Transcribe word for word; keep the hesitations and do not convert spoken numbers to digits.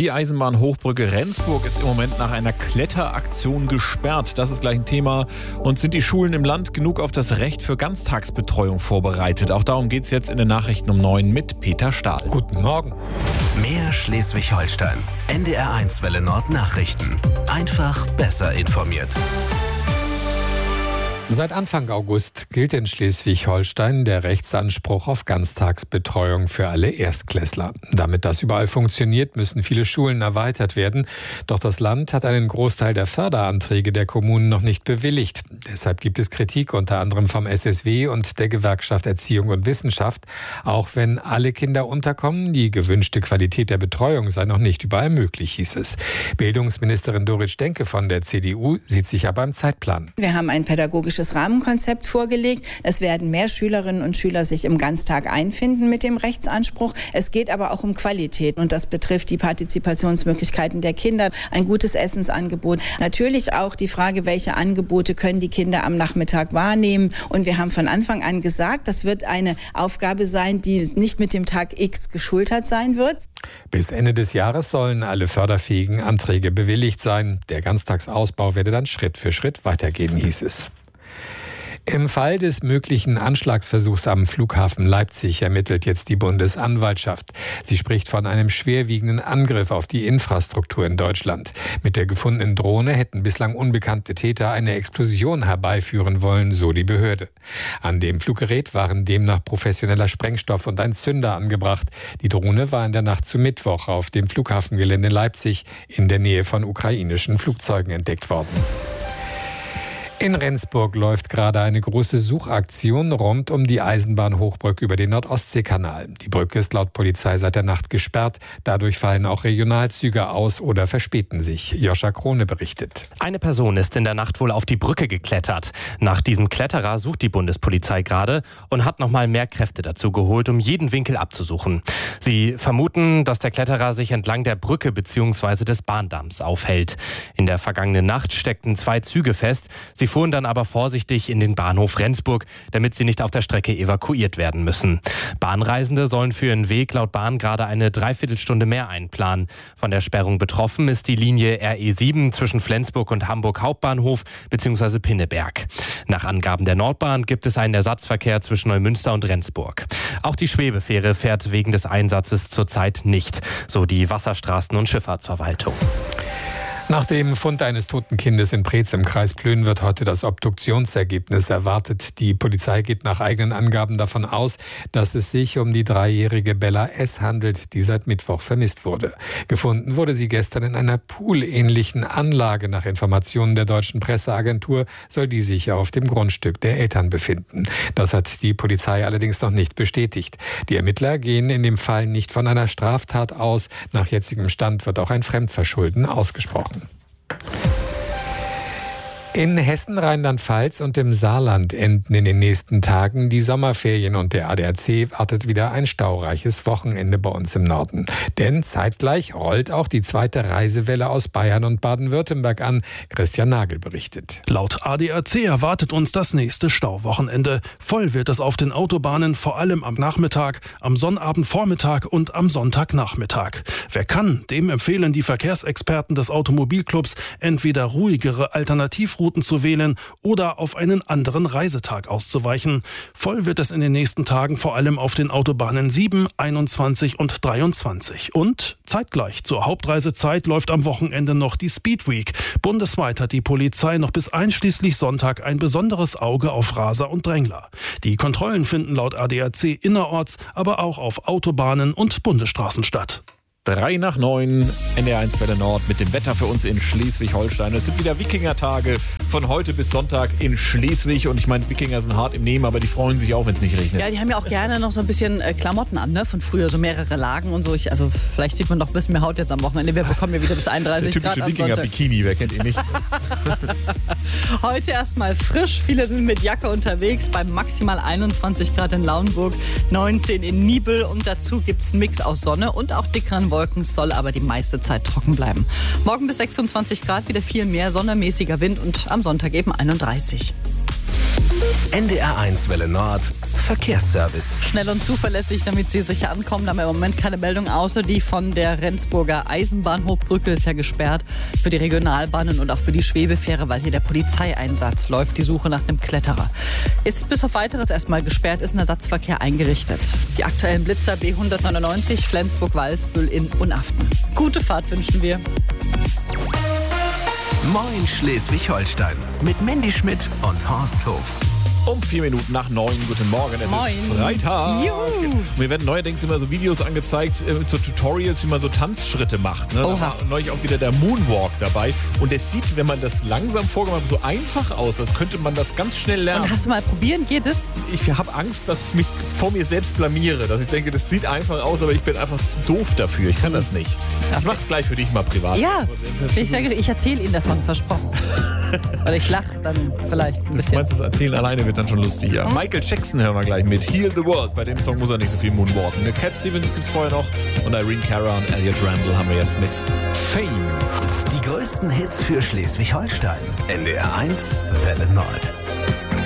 Die Eisenbahnhochbrücke Rendsburg ist im Moment nach einer Kletteraktion gesperrt. Das ist gleich ein Thema. Und sind die Schulen im Land genug auf das Recht für Ganztagsbetreuung vorbereitet? Auch darum geht es jetzt in den Nachrichten um neun mit Peter Stahl. Guten Morgen. Mehr Schleswig-Holstein. N D R eins Welle Nord Nachrichten. Einfach besser informiert. Seit Anfang August gilt in Schleswig-Holstein der Rechtsanspruch auf Ganztagsbetreuung für alle Erstklässler. Damit das überall funktioniert, müssen viele Schulen erweitert werden. Doch das Land hat einen Großteil der Förderanträge der Kommunen noch nicht bewilligt. Deshalb gibt es Kritik unter anderem vom S S W und der Gewerkschaft Erziehung und Wissenschaft. Auch wenn alle Kinder unterkommen, die gewünschte Qualität der Betreuung sei noch nicht überall möglich, hieß es. Bildungsministerin Dorit Stenke von der C D U sieht sich aber im Zeitplan. Wir haben ein pädagogisches Rahmenkonzept vorgelegt. Es werden mehr Schülerinnen und Schüler sich im Ganztag einfinden mit dem Rechtsanspruch. Es geht aber auch um Qualität und das betrifft die Partizipationsmöglichkeiten der Kinder, ein gutes Essensangebot. Natürlich auch die Frage, welche Angebote können die Kinder am Nachmittag wahrnehmen. Und wir haben von Anfang an gesagt, das wird eine Aufgabe sein, die nicht mit dem Tag X geschultert sein wird. Bis Ende des Jahres sollen alle förderfähigen Anträge bewilligt sein. Der Ganztagsausbau werde dann Schritt für Schritt weitergehen, hieß es. Im Fall des möglichen Anschlagsversuchs am Flughafen Leipzig ermittelt jetzt die Bundesanwaltschaft. Sie spricht von einem schwerwiegenden Angriff auf die Infrastruktur in Deutschland. Mit der gefundenen Drohne hätten bislang unbekannte Täter eine Explosion herbeiführen wollen, so die Behörde. An dem Fluggerät waren demnach professioneller Sprengstoff und ein Zünder angebracht. Die Drohne war in der Nacht zu Mittwoch auf dem Flughafengelände Leipzig in der Nähe von ukrainischen Flugzeugen entdeckt worden. In Rendsburg läuft gerade eine große Suchaktion rund um die Eisenbahnhochbrücke über den Nord-Ostsee-Kanal. Die Brücke ist laut Polizei seit der Nacht gesperrt. Dadurch fallen auch Regionalzüge aus oder verspäten sich. Joscha Krone berichtet. Eine Person ist in der Nacht wohl auf die Brücke geklettert. Nach diesem Kletterer sucht die Bundespolizei gerade und hat nochmal mehr Kräfte dazu geholt, um jeden Winkel abzusuchen. Sie vermuten, dass der Kletterer sich entlang der Brücke bzw. des Bahndamms aufhält. In der vergangenen Nacht steckten zwei Züge fest. Sie fuhren dann aber vorsichtig in den Bahnhof Rendsburg, damit sie nicht auf der Strecke evakuiert werden müssen. Bahnreisende sollen für ihren Weg laut Bahn gerade eine Dreiviertelstunde mehr einplanen. Von der Sperrung betroffen ist die Linie R E sieben zwischen Flensburg und Hamburg Hauptbahnhof bzw. Pinneberg. Nach Angaben der Nordbahn gibt es einen Ersatzverkehr zwischen Neumünster und Rendsburg. Auch die Schwebefähre fährt wegen des Einsatzes zurzeit nicht, so die Wasserstraßen- und Schifffahrtsverwaltung. Nach dem Fund eines toten Kindes in Preetz im Kreis Plön wird heute das Obduktionsergebnis erwartet. Die Polizei geht nach eigenen Angaben davon aus, dass es sich um die dreijährige Bella S. handelt, die seit Mittwoch vermisst wurde. Gefunden wurde sie gestern in einer poolähnlichen Anlage. Nach Informationen der deutschen Presseagentur soll die sich auf dem Grundstück der Eltern befinden. Das hat die Polizei allerdings noch nicht bestätigt. Die Ermittler gehen in dem Fall nicht von einer Straftat aus. Nach jetzigem Stand wird auch ein Fremdverschulden ausgesprochen. In Hessen, Rheinland-Pfalz und im Saarland enden in den nächsten Tagen die Sommerferien und der A D A C wartet wieder ein staureiches Wochenende bei uns im Norden. Denn zeitgleich rollt auch die zweite Reisewelle aus Bayern und Baden-Württemberg an. Christian Nagel berichtet. Laut A D A C erwartet uns das nächste Stauwochenende. Voll wird es auf den Autobahnen, vor allem am Nachmittag, am Sonnabendvormittag und am Sonntagnachmittag. Wer kann, dem empfehlen die Verkehrsexperten des Automobilclubs, entweder ruhigere Alternativrouten zu wählen oder auf einen anderen Reisetag auszuweichen. Voll wird es in den nächsten Tagen vor allem auf den Autobahnen sieben, einundzwanzig und dreiundzwanzig. Und zeitgleich zur Hauptreisezeit läuft am Wochenende noch die Speed Week. Bundesweit hat die Polizei noch bis einschließlich Sonntag ein besonderes Auge auf Raser und Drängler. Die Kontrollen finden laut A D A C innerorts, aber auch auf Autobahnen und Bundesstraßen statt. Drei nach neun, N D R eins Welle Nord mit dem Wetter für uns in Schleswig-Holstein. Es sind wieder Wikingertage von heute bis Sonntag in Schleswig. Und ich meine, Wikinger sind hart im Nehmen, aber die freuen sich auch, wenn es nicht regnet. Ja, die haben ja auch gerne noch so ein bisschen äh, Klamotten an, ne? Von früher, so mehrere Lagen und so. Ich, also vielleicht sieht man noch ein bisschen mehr Haut jetzt am Wochenende. Wir bekommen ja wieder bis einunddreißig Grad am Sonntag. Der typische Wikinger-Bikini, wer kennt ihn nicht? Heute erstmal frisch. Viele sind mit Jacke unterwegs. Bei maximal einundzwanzig Grad in Lauenburg, neunzehn in Niebel. Und dazu gibt es einen Mix aus Sonne und auch dickeren Wolken. Es soll aber die meiste Zeit trocken bleiben. Morgen bis sechsundzwanzig Grad, wieder viel mehr Sonne, mäßiger Wind und am Sonntag eben einunddreißig. N D R eins Welle Nord Verkehrsservice. Schnell und zuverlässig, damit Sie sicher ankommen. Da haben wir im Moment keine Meldung, außer die von der Rendsburger Eisenbahnhofbrücke ist ja gesperrt für die Regionalbahnen und auch für die Schwebefähre, weil hier der Polizeieinsatz läuft, die Suche nach dem Kletterer. Ist bis auf Weiteres erstmal gesperrt, ist ein Ersatzverkehr eingerichtet. Die aktuellen Blitzer B hundertneunundneunzig, Flensburg-Walsbüll in Unaften. Gute Fahrt wünschen wir. Moin Schleswig-Holstein mit Mandy Schmidt und Horst Hof. Um vier Minuten nach neun. Guten Morgen, es Moin. ist Freitag. Juhu. Mir werden neuerdings immer so Videos angezeigt, äh, so Tutorials, wie man so Tanzschritte macht. Ne? Da Oha. war neulich auch wieder der Moonwalk dabei. Und es sieht, wenn man das langsam vorgemacht hat, so einfach aus, als könnte man das ganz schnell lernen. Und hast du mal probieren? Geht es? Ich habe Angst, dass ich mich vor mir selbst blamiere. Dass ich denke, das sieht einfach aus, aber ich bin einfach zu doof dafür. Ich kann das nicht. Ich Okay. mach's gleich für dich mal privat. Ja, ich sage, ich erzähle Ihnen davon, versprochen. Oder ich lache dann vielleicht ein Du bisschen. meinst, das Erzählen alleine wird dann schon lustig, ja. Hm? Michael Jackson hören wir gleich mit. Heal the World. Bei dem Song muss er nicht so viel moonwalken. Ne? Cat Stevens gibt's vorher noch. Und Irene Cara und Elliot Randall haben wir jetzt mit Fame. Die größten Hits für Schleswig-Holstein. N D R eins Welle Nord.